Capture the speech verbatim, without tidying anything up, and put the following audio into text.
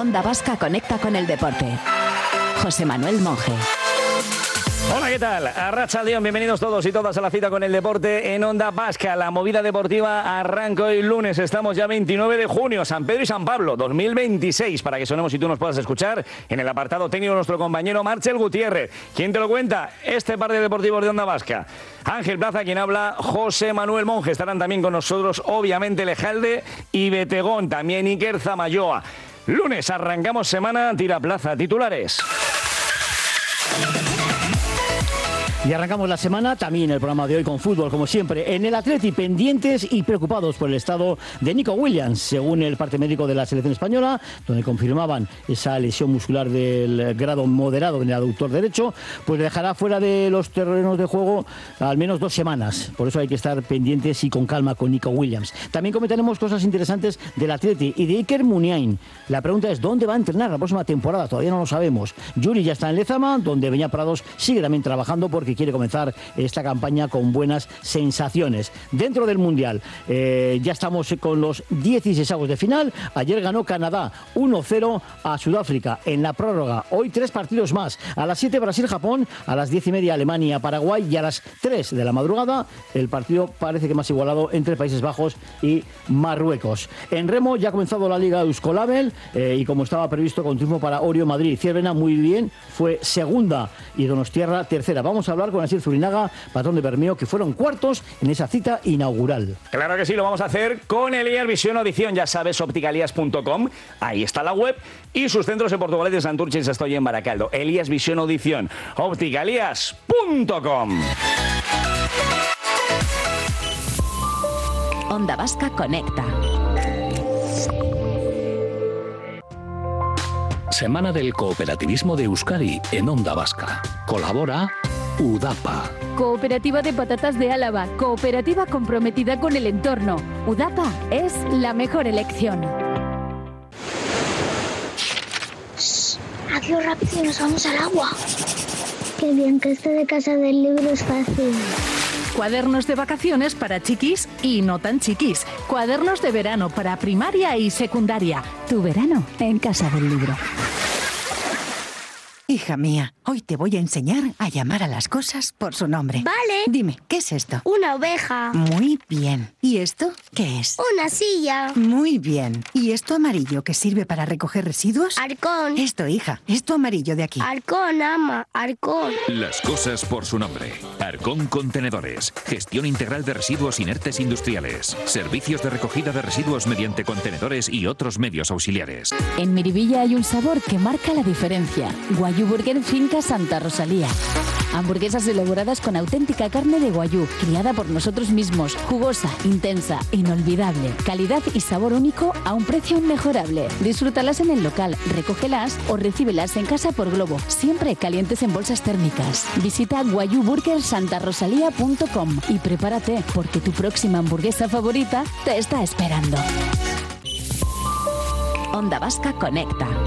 Onda Vasca conecta con el deporte. José Manuel Monje. Hola, ¿qué tal? Arratsaldeon, bienvenidos todos y todas a la cita con el deporte en Onda Vasca. La movida deportiva arranca hoy lunes, estamos ya veintinueve de junio, San Pedro y San Pablo, dos mil veintiséis, para que sonemos y tú nos puedas escuchar en el apartado técnico nuestro compañero Marcel Gutiérrez. ¿Quién te lo cuenta? Este par de deportivos de Onda Vasca. Ángel Plaza, quien habla, José Manuel Monje. Estarán también con nosotros, obviamente, Lejalde y Betegón, también Iker Zamayoa. Lunes arrancamos semana, tira plaza, titulares. Y arrancamos la semana también el programa de hoy con fútbol, como siempre. En el Atleti, pendientes y preocupados por el estado de Nico Williams, según el parte médico de la selección española, donde confirmaban esa lesión muscular del grado moderado en el aductor derecho, pues dejará fuera de los terrenos de juego al menos dos semanas. Por eso hay que estar pendientes y con calma con Nico Williams. También comentaremos cosas interesantes del Atleti y de Iker Muniain. La pregunta es, ¿dónde va a entrenar la próxima temporada? Todavía no lo sabemos. Yuri ya está en Lezama, donde Beñat Prados sigue también trabajando porque quiere comenzar esta campaña con buenas sensaciones. Dentro del Mundial, eh, ya estamos con los dieciseisavos de final. Ayer ganó Canadá uno cero a Sudáfrica en la prórroga. Hoy tres partidos más. A las siete Brasil-Japón, a las diez y media Alemania-Paraguay y a las tres de la madrugada el partido parece que más igualado entre Países Bajos y Marruecos. En remo ya ha comenzado la Liga Euskolabel eh, y como estaba previsto con triunfo para Orio Madrid. Ciervena muy bien, fue segunda y Donostierra tercera. Vamos a hablar con Asier Zurinaga, patrón de Bermeo, que fueron cuartos en esa cita inaugural. Claro que sí, lo vamos a hacer con Elías Visión Audición, ya sabes, opticalías punto com, ahí está la web, y sus centros en Portugal, de Santurce, en Sestoy y en Baracaldo. Elías Visión Audición, opticalías punto com. Onda Vasca conecta. Semana del Cooperativismo de Euskadi en Onda Vasca. Colabora UDAPA. Cooperativa de Patatas de Álava, cooperativa comprometida con el entorno. UDAPA es la mejor elección. Shh, adiós rápido y nos vamos al agua. Qué bien que esto de casa del libro es fácil. Cuadernos de vacaciones para chiquis y no tan chiquis. Cuadernos de verano para primaria y secundaria. Tu verano en casa del libro. Hija mía, hoy te voy a enseñar a llamar a las cosas por su nombre. Vale. Dime, ¿qué es esto? Una oveja. Muy bien. ¿Y esto qué es? Una silla. Muy bien. ¿Y esto amarillo que sirve para recoger residuos? Arcón. Esto, hija, esto amarillo de aquí. Arcón, ama, Arcón. Las cosas por su nombre. Arcón Contenedores. Gestión integral de residuos inertes industriales. Servicios de recogida de residuos mediante contenedores y otros medios auxiliares. En Miribilla hay un sabor que marca la diferencia. Guayú Burger Finca Santa Rosalía. Hamburguesas elaboradas con auténtica carne de guayú, criada por nosotros mismos, jugosa, intensa, inolvidable, calidad y sabor único a un precio inmejorable. Disfrútalas en el local, recógelas o recíbelas en casa por globo, siempre calientes en bolsas térmicas. Visita guayú burger santa rosalía punto com y prepárate porque tu próxima hamburguesa favorita te está esperando. Onda Vasca conecta.